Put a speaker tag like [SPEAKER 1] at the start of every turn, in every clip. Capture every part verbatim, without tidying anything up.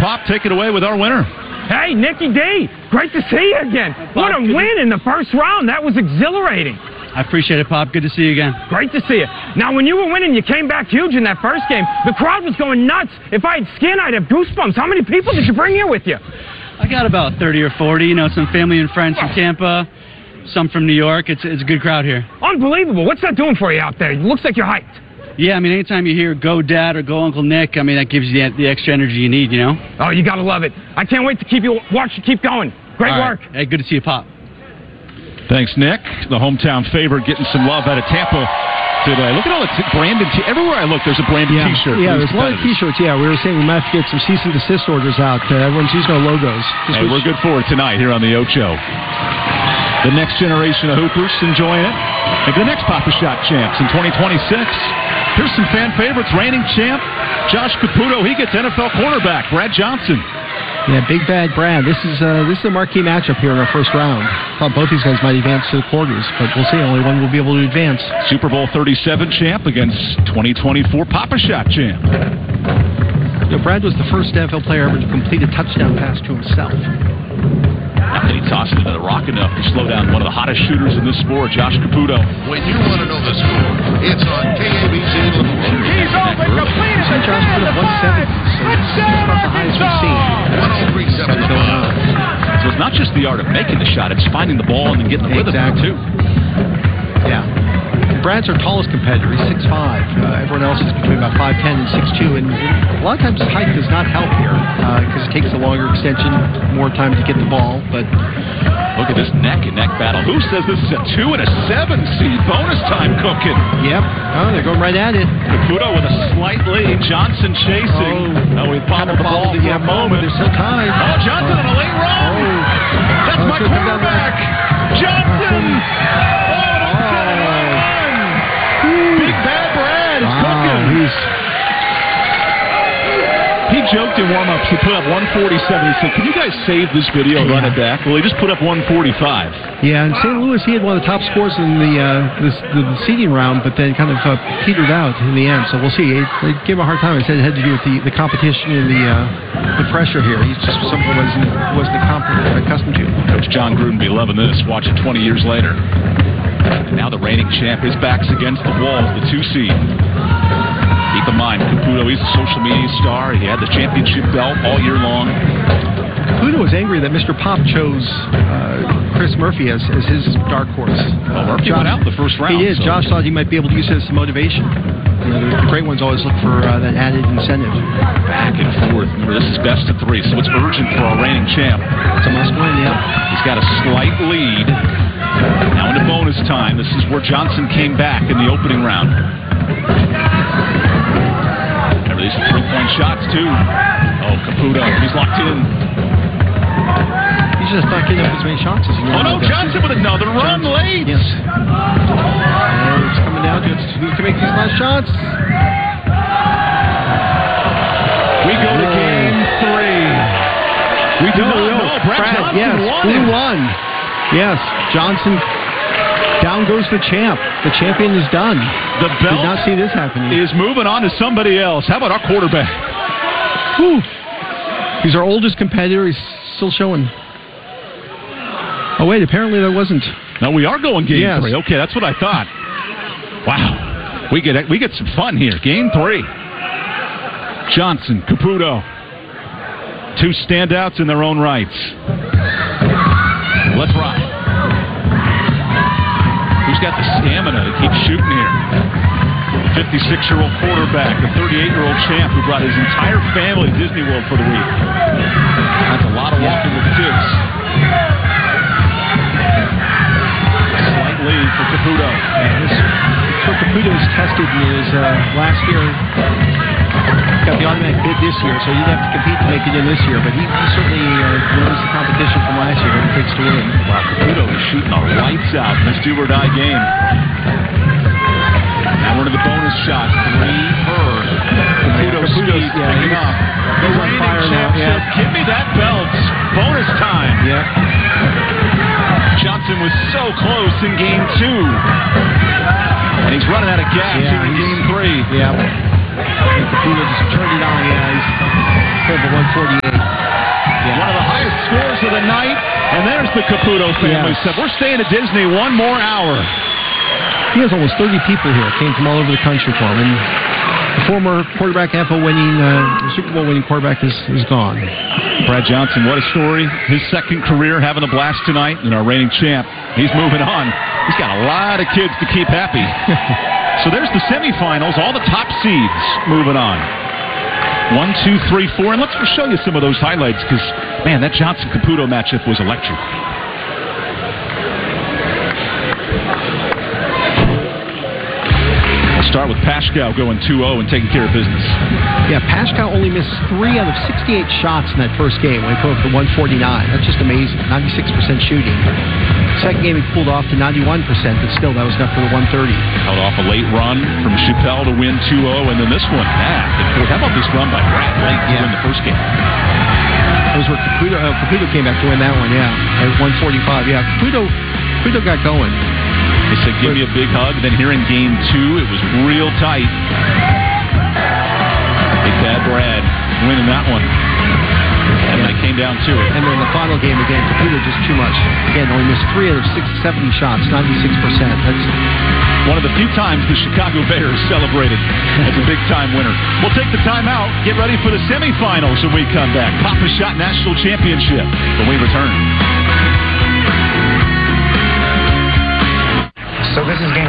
[SPEAKER 1] Pop, take it away with our winner.
[SPEAKER 2] Hey, Nicky D, great to see you again. What a win in the first round. That was exhilarating.
[SPEAKER 3] I appreciate it, Pop. Good to see you again.
[SPEAKER 2] Great to see you. Now, when you were winning, you came back huge in that first game. The crowd was going nuts. If I had skin, I'd have goosebumps. How many people did you bring here with you?
[SPEAKER 3] I got about thirty or forty, you know, some family and friends from Tampa, some from New York. It's, it's a good crowd here.
[SPEAKER 2] Unbelievable. What's that doing for you out there? It looks like you're hyped.
[SPEAKER 3] Yeah, I mean, anytime you hear Go Dad or Go Uncle Nick, I mean, that gives you the, the extra energy you need, you know?
[SPEAKER 2] Oh, you got to love it. I can't wait to keep you watch you keep going. Great
[SPEAKER 3] All
[SPEAKER 2] work.
[SPEAKER 3] Right. Hey, good to see you, Pop.
[SPEAKER 1] Thanks, Nick. The hometown favorite getting some love out of Tampa today. Look at all the t- Brandon. T- Everywhere I look, there's a Brandon
[SPEAKER 4] yeah.
[SPEAKER 1] T-shirt.
[SPEAKER 4] Yeah, there's a lot of T-shirts. Yeah, we were saying we might have to get some cease and desist orders out. Uh, everyone's using our logos.
[SPEAKER 1] Hey, we're good for it tonight here on the Ocho. The next generation of Hoopers enjoying it. Maybe the next Papa Shot champs in twenty twenty-six. Here's some fan favorites. Reigning champ Josh Caputo. He gets N F L cornerback Brad Johnson.
[SPEAKER 4] Yeah, big bad Brad. This is uh, this is a marquee matchup here in our first round. Thought both these guys might advance to the quarters, but we'll see. Only one will be able to advance.
[SPEAKER 1] Super Bowl thirty-seven champ against twenty twenty-four Papa Shot champ.
[SPEAKER 4] You know, Brad was the first N F L player ever to complete a touchdown pass to himself.
[SPEAKER 1] And he tosses it to the rock enough to slow down one of the hottest shooters in this sport, Josh Caputo.
[SPEAKER 5] When you want to know the score, it's on K A B C.
[SPEAKER 2] He's open, completed the
[SPEAKER 4] Josh put up one seventy, so it's about the highest we've seen.
[SPEAKER 5] one oh three point seven five.
[SPEAKER 1] So it's not just the art of making the shot, it's finding the ball and then getting the rhythm
[SPEAKER 4] exactly.
[SPEAKER 1] too.
[SPEAKER 4] Yeah. Brad's our tallest competitor. He's six five. Uh, everyone else is between about five ten and six two. And a lot of times height does not help here because uh, it takes a longer extension, more time to get the ball. But
[SPEAKER 1] look at this neck and neck battle. Who says this is a two and a seven seed bonus time cooking?
[SPEAKER 4] Yep. Oh, they're going right at it.
[SPEAKER 1] Caputo with a slight lead. Johnson chasing. Oh, oh he bobbled the ball for a moment.
[SPEAKER 4] They're still tied.
[SPEAKER 1] Oh, Johnson oh. on a late run. Oh. That's oh, my quarterback. Johnson. Oh, Big Bad Brad is wow, cooking. He's... He joked in warm-ups. He put up one forty-seven. He said, can you guys save this video and run it back? Well, he just put up one forty-five.
[SPEAKER 4] Yeah, in Saint Louis, he had one of the top scores in the uh, this, the, the seeding round, but then kind of uh, petered out in the end. So we'll see. They gave him a hard time. They said it had to do with the, the competition and the uh, the pressure here. He's just something wasn't, wasn't accustomed to.
[SPEAKER 1] Coach John Gruden be loving this. Watch it twenty years later. And now the reigning champ, his back's against the walls, the two seed. Keep in mind, Caputo, he's a social media star. He had the championship belt all year long.
[SPEAKER 4] Caputo was angry that Mister Pop chose uh, Chris Murphy as, as his dark horse.
[SPEAKER 1] Well, Murphy uh, went out the first round.
[SPEAKER 4] He did. So. Josh thought he might be able to use it as some motivation. You know, the great ones always look for uh, that added incentive.
[SPEAKER 1] Back and forth. Remember, this is best of three, so it's urgent for our reigning champ.
[SPEAKER 4] It's a must win, yeah.
[SPEAKER 1] He's got a slight lead. Now into bonus time. This is where Johnson came back in the opening round. Remember, these are three-point shots, too. Oh, Caputo, he's locked in.
[SPEAKER 4] He's just not getting up as many shots as he
[SPEAKER 1] Oh, no, Johnson with another run
[SPEAKER 4] Johnson.
[SPEAKER 1] late.
[SPEAKER 4] Yes. And it's coming down to it. Who can make these last shots?
[SPEAKER 1] We go to game three. We do
[SPEAKER 4] no,
[SPEAKER 1] not
[SPEAKER 4] no.
[SPEAKER 1] know. Brad,
[SPEAKER 4] Brad
[SPEAKER 1] Johnson
[SPEAKER 4] yes.
[SPEAKER 1] won.
[SPEAKER 4] Who won? Yes, Johnson. Down goes the champ. The champion is done.
[SPEAKER 1] The belt
[SPEAKER 4] Did not see this happening.
[SPEAKER 1] Is moving on to somebody else. How about our quarterback?
[SPEAKER 4] Whew. He's our oldest competitor. He's still showing. Oh, wait. Apparently there wasn't.
[SPEAKER 1] No, we are going game
[SPEAKER 4] yes.
[SPEAKER 1] three. Okay, that's what I thought. Wow. We get we get some fun here. Game three. Johnson, Caputo. Two standouts in their own rights. Let's ride. Who's got the stamina to keep shooting here? fifty-six-year-old quarterback, the thirty-eight-year-old champ who brought his entire family to Disney World for the week. That's a lot of walking with kids. Slight lead for Caputo.
[SPEAKER 4] Yeah, this, so Caputo was tested in his uh, last year. Got the automatic bid this year, so he didn't have to compete to make it in this year. But he, he certainly uh, knows the competition from last year what it takes to win.
[SPEAKER 1] Wow, Caputo is shooting the lights out in this do-or-die game. Now we're to the bonus shots. Three per. Caputo's speed
[SPEAKER 4] yeah,
[SPEAKER 1] picking up. The
[SPEAKER 4] he's on
[SPEAKER 1] reigning
[SPEAKER 4] fire
[SPEAKER 1] champ
[SPEAKER 4] now. Yeah.
[SPEAKER 1] said, give me that belt. Bonus time.
[SPEAKER 4] Yeah.
[SPEAKER 1] Johnson was so close in game two. And he's running out of gas
[SPEAKER 4] yeah,
[SPEAKER 1] here in game three.
[SPEAKER 4] Yeah. Caputo just turned it on. Yeah, he's put the one forty-eight.
[SPEAKER 1] And there's the Caputo family.
[SPEAKER 4] Yes.
[SPEAKER 1] So we're staying at Disney one more hour.
[SPEAKER 4] He has almost thirty people here. Came from all over the country for him. And the former quarterback, N F L winning, uh, Super Bowl winning quarterback is, is gone.
[SPEAKER 1] Brad Johnson, what a story. His second career, having a blast tonight, and our reigning champ. He's moving on. He's got a lot of kids to keep happy. So there's the semifinals, all the top seeds moving on. One, two, three, four. And let's show you some of those highlights because, man, that Johnson-Caputo matchup was electric. We'll start with Paschal going two oh and taking care of business.
[SPEAKER 4] Yeah, Paschal only missed three out of sixty-eight shots in that first game when he put up the one forty-nine. That's just amazing. ninety-six percent shooting. Second game he pulled off to ninety-one percent, but still that was enough for the one thirty.
[SPEAKER 1] Held off a late run from Chappelle to win two oh, and then this one, man, how about this run by Brad late to
[SPEAKER 4] Yeah.
[SPEAKER 1] win the first game?
[SPEAKER 4] That was where Caputo, uh, Caputo came back to win that one, yeah, at one forty-five. Yeah, Caputo, Caputo got going.
[SPEAKER 1] They said, give me a big hug. Then here in game two, it was real tight. Big Bad Brad winning that one. And then it came down to it.
[SPEAKER 4] And then the final game again, Caputo just too much. Again, only missed three out of six, seventy shots, ninety-six percent. That's
[SPEAKER 1] one of the few times the Chicago Bears celebrated as a big-time winner. We'll take the time out. Get ready for the semifinals when we come back. Papa Shot National Championship when we return.
[SPEAKER 6] So this is game.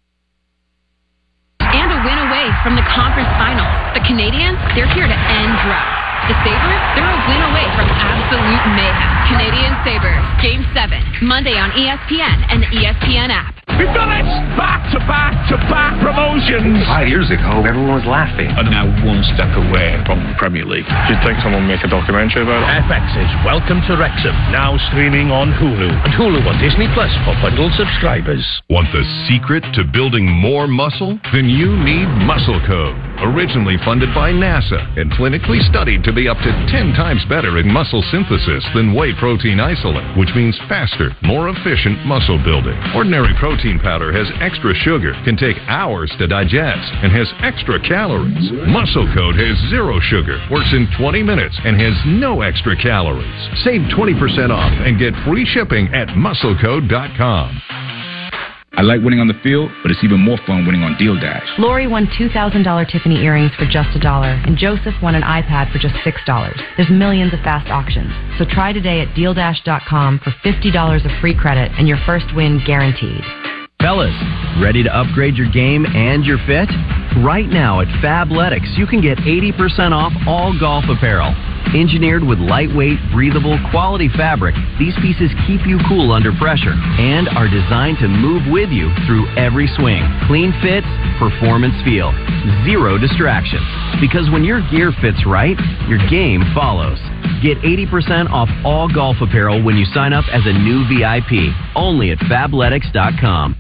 [SPEAKER 7] And a win away from the conference finals. The Canadians, they're here to end droughts. The Sabres, they're a win away from absolute mayhem. Canadian Sabres, Game seven, Monday on E S P N and the E S P N app.
[SPEAKER 8] We've done it! Back-to-back-to-back promotions!
[SPEAKER 6] Five years ago, everyone was laughing.
[SPEAKER 8] And now one step away from the Premier League.
[SPEAKER 9] Do you think someone will make a documentary about it?
[SPEAKER 8] F X's Welcome to Wrexham, now streaming on Hulu. And Hulu on Disney Plus for bundled subscribers.
[SPEAKER 5] Want the secret to building more muscle? Then you need Muscle Code. Originally funded by NASA and clinically studied to be up to ten times better in muscle synthesis than whey protein isolate, which means faster, more efficient muscle building. Ordinary protein powder has extra sugar, can take hours to digest, and has extra calories. Muscle Code has zero sugar, works in twenty minutes, and has no extra calories. Save twenty percent off and get free shipping at muscle code dot com.
[SPEAKER 10] I like winning on the field, but it's even more fun winning on Deal Dash.
[SPEAKER 11] Lori won two thousand dollars Tiffany earrings for just a dollar, and Joseph won an iPad for just six dollars. There's millions of fast auctions. So try today at deal dash dot com for fifty dollars of free credit and your first win guaranteed.
[SPEAKER 12] Fellas, ready to upgrade your game and your fit? Right now at Fabletics, you can get eighty percent off all golf apparel. Engineered with lightweight, breathable, quality fabric, these pieces keep you cool under pressure and are designed to move with you through every swing. Clean fits, performance feel, zero distractions. Because when your gear fits right, your game follows. Get eighty percent off all golf apparel when you sign up as a new V I P, only at fabletics dot com.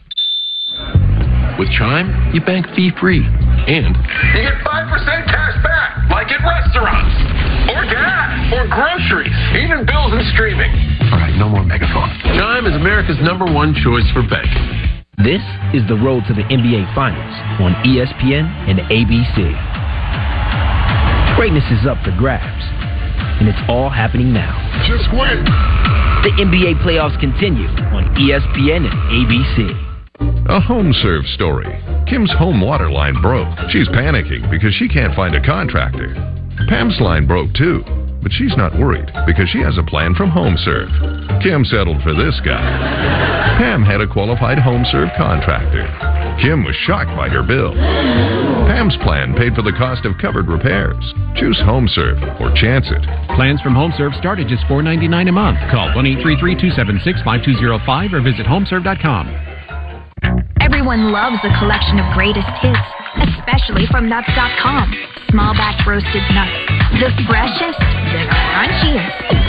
[SPEAKER 13] With Chime, you bank fee-free, and
[SPEAKER 8] you get five percent cash back, like at restaurants, or gas, or groceries, even bills and streaming.
[SPEAKER 13] All right, no more megaphone. Chime is America's number one choice for banking.
[SPEAKER 14] This is the road to the N B A Finals on E S P N and A B C. Greatness is up for grabs, and it's all happening now.
[SPEAKER 8] Just win.
[SPEAKER 14] The N B A playoffs continue on E S P N and A B C.
[SPEAKER 5] A HomeServe story. Kim's home water line broke. She's panicking because she can't find a contractor. Pam's line broke too, but she's not worried because she has a plan from HomeServe. Kim settled for this guy. Pam had a qualified HomeServe contractor. Kim was shocked by her bill. Pam's plan paid for the cost of covered repairs. Choose HomeServe or chance it.
[SPEAKER 15] Plans from HomeServe start at just four dollars and ninety-nine cents a month. Call one eight three three, two seven six, five two zero five or visit homeserve dot com.
[SPEAKER 16] Everyone loves a collection of greatest hits, especially from nuts dot com. Small batch roasted nuts. The freshest, the crunchiest.